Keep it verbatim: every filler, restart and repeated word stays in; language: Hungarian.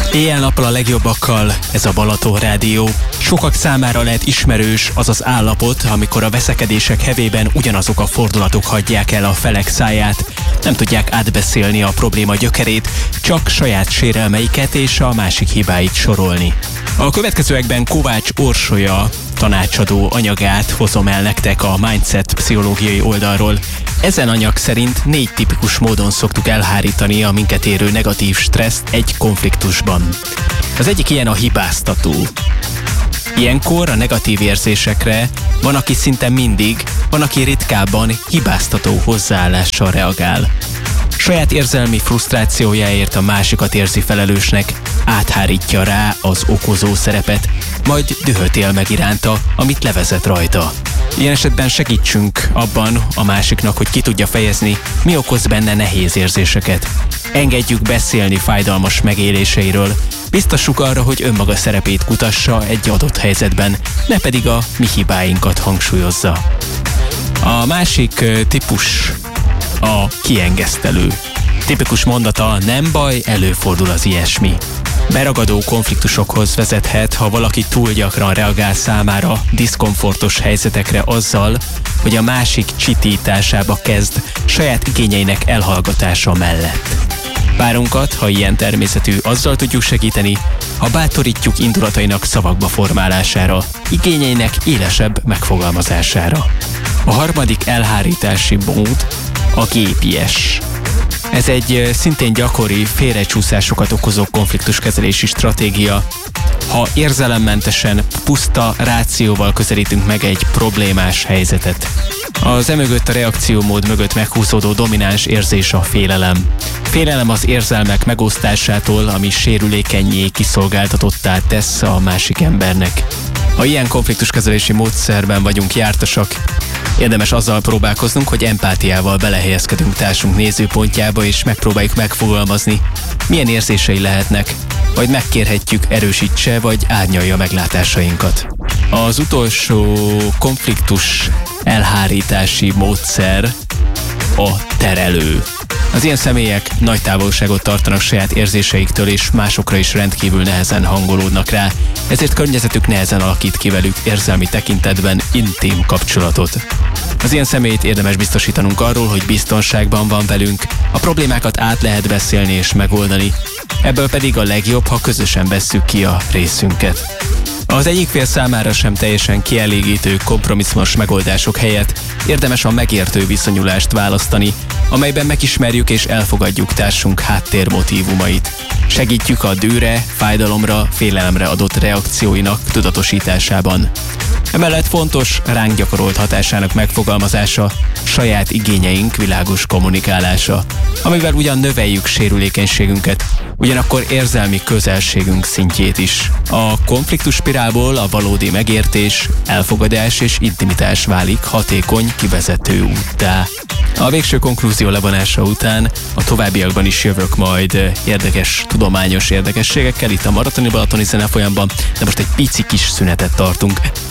Éjjel-nappal a legjobbakkal, ez a Balaton Rádió. Sokak számára lehet ismerős az az állapot, amikor a veszekedések hevében ugyanazok a fordulatok hagyják el a felek száját. Nem tudják átbeszélni a probléma gyökerét, csak saját sérelmeiket és a másik hibáit sorolni. A következőekben Kovács Orsolya tanácsadó anyagát hozom el nektek a mindset pszichológiai oldalról. Ezen anyag szerint négy tipikus módon szoktuk elhárítani a minket érő negatív stresszt egy konfliktusban. Az egyik ilyen a hibáztató. Ilyenkor a negatív érzésekre van, aki szinte mindig, van, aki ritkábban hibáztató hozzáállással reagál. Saját érzelmi frusztrációjáért a másikat érzi felelősnek, áthárítja rá az okozó szerepet, majd dühöt él meg iránta, amit levezet rajta. Ilyen esetben segítsünk abban a másiknak, hogy ki tudja fejezni, mi okoz benne nehéz érzéseket. Engedjük beszélni fájdalmas megéléseiről, biztassuk arra, hogy önmaga szerepét kutassa egy adott helyzetben, ne pedig a mi hibáinkat hangsúlyozza. A másik típus a kiengesztelő. Tipikus mondata: nem baj, előfordul az ilyesmi. Beragadó konfliktusokhoz vezethet, ha valaki túl gyakran reagál számára diszkomfortos helyzetekre azzal, hogy a másik csitításába kezd saját igényeinek elhallgatása mellett. Párunkat, ha ilyen természetű, azzal tudjuk segíteni, ha bátorítjuk indulatainak szavakba formálására, igényeinek élesebb megfogalmazására. A harmadik elhárítási mód a gépies. Ez egy szintén gyakori, félrecsúszásokat okozó konfliktuskezelési stratégia. Ha érzelemmentesen, puszta rációval közelítünk meg egy problémás helyzetet. Az emögött, a reakciómód mögött meghúzódó domináns érzés a félelem. Félelem az érzelmek megosztásától, ami sérülékennyé, kiszolgáltatottá tesz a másik embernek. Ha ilyen konfliktuskezelési módszerben vagyunk jártasak, érdemes azzal próbálkoznunk, hogy empátiával belehelyezkedünk társunk nézőpontjába, és megpróbáljuk megfogalmazni, milyen érzései lehetnek, vagy megkérhetjük, erősítse vagy árnyalja meglátásainkat. Az utolsó konfliktus elhárítási módszer a terelő. Az ilyen személyek nagy távolságot tartanak saját érzéseiktől, és másokra is rendkívül nehezen hangolódnak rá, ezért környezetük nehezen alakít ki velük érzelmi tekintetben intim kapcsolatot. Az ilyen személyt érdemes biztosítanunk arról, hogy biztonságban van velünk, a problémákat át lehet beszélni és megoldani, ebből pedig a legjobb, ha közösen vesszük ki a részünket. Az egyik fél számára sem teljesen kielégítő kompromisszumos megoldások helyett érdemes a megértő viszonyulást választani, amelyben megismerjük és elfogadjuk társunk háttérmotívumait. Segítjük a dűre, fájdalomra, félelemre adott reakcióinak tudatosításában. Emellett fontos ránk gyakorolt hatásának megfogalmazása, saját igényeink világos kommunikálása, amivel ugyan növeljük sérülékenységünket, ugyanakkor érzelmi közelségünk szintjét is. A konfliktus spirálból a valódi megértés, elfogadás és intimitás válik hatékony kivezető úttá. A végső konklúzió levonása után a továbbiakban is jövök majd érdekes, tudományos érdekességekkel itt a Maratoni Balatoni Zenefolyamban, de most egy pici kis szünetet tartunk.